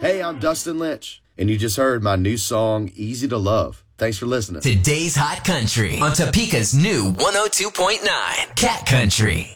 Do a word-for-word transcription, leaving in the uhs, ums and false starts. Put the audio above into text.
Hey, I'm Dustin Lynch, and you just heard my new song, Easy to Love. Thanks for listening. Today's Hot Country on Topeka's new one oh two point nine Cat Country.